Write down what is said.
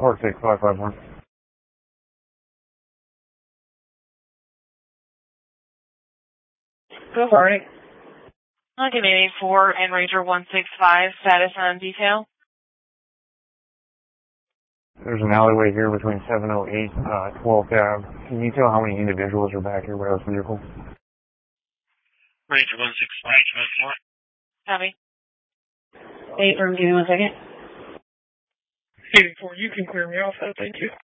Report 6551. Go for it. Lincoln 884 and Ranger 165, status on detail. There's an alleyway here between 708 12th Ave. Can you tell how many individuals are back here by this vehicle? Ranger 165. Copy. 8 room, give me 1 second. 84, you can clear me off that, thank you.